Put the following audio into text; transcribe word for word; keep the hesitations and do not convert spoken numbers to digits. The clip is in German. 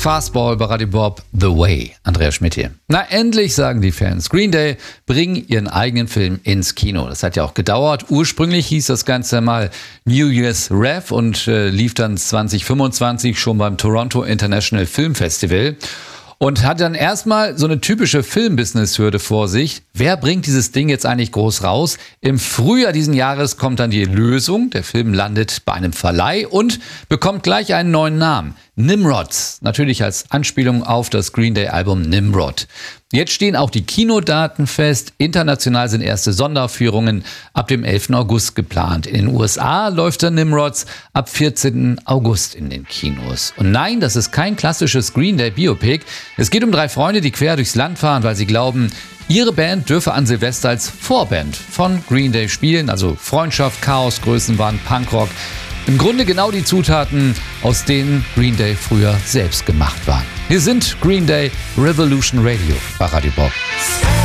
Fastball bei Radio Bob, The Way. Andreas Schmidt hier. Na, endlich, sagen die Fans. Green Day bringen ihren eigenen Film ins Kino. Das hat ja auch gedauert. Ursprünglich hieß das Ganze mal New Year's Rev und äh, lief dann zwanzig fünfundzwanzig schon beim Toronto International Film Festival. Und hat dann erstmal so eine typische Filmbusiness-Hürde vor sich. Wer bringt dieses Ding jetzt eigentlich groß raus? Im Frühjahr diesen Jahres kommt dann die Lösung. Der Film landet bei einem Verleih und bekommt gleich einen neuen Namen. Nimrod. Natürlich als Anspielung auf das Green Day-Album Nimrod. Jetzt stehen auch die Kinodaten fest. International sind erste Sonderaufführungen ab dem elften August geplant. In den U S A läuft der Nimrod ab vierzehnten August in den Kinos. Und nein, das ist kein klassisches Green Day-Biopic. Es geht um drei Freunde, die quer durchs Land fahren, weil sie glauben, ihre Band dürfe an Silvester als Vorband von Green Day spielen. Also Freundschaft, Chaos, Größenwahn, Punkrock. Im Grunde genau die Zutaten, aus denen Green Day früher selbst gemacht waren. Hier sind Green Day Revolution Radio bei Radio Bob.